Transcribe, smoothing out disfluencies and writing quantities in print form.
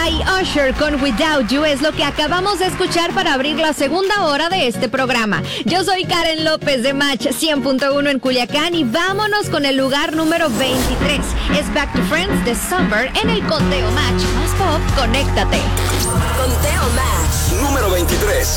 y Usher con Without You es lo que acabamos de escuchar para abrir la segunda hora de este programa. Yo soy Karen López de Match 100.1 en Culiacán y vámonos con el lugar número 23. Es Back to Friends de Summer en el conteo Match más pop. Conéctate. Conteo Match número 23.